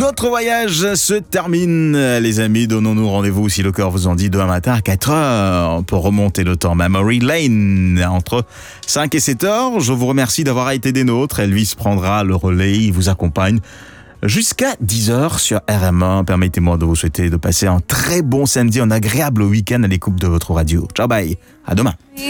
Notre voyage se termine, les amis. Donnons-nous rendez-vous, si le cœur vous en dit, demain matin à 4h pour remonter le temps Memory Lane entre 5 et 7h. Je vous remercie d'avoir été des nôtres. Elvis prendra le relais, il vous accompagne jusqu'à 10h sur RM1. Permettez-moi de vous souhaiter de passer un très bon samedi, un agréable week-end à l'écoute de votre radio. Ciao, bye, à demain.